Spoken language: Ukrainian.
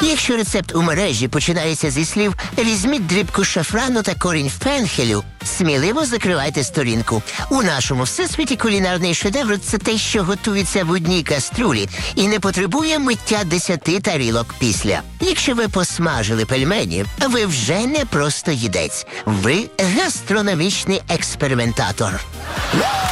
Якщо рецепт у мережі починається зі слів «візьміть дрібку шафрану та корінь фенхелю», сміливо закривайте сторінку. У нашому всесвіті кулінарний шедевр – це те, що готується в одній каструлі і не потребує миття 10 тарілок після. Якщо ви посмажили пельмені, ви вже не просто їдець. Ви гастрономічний експериментатор.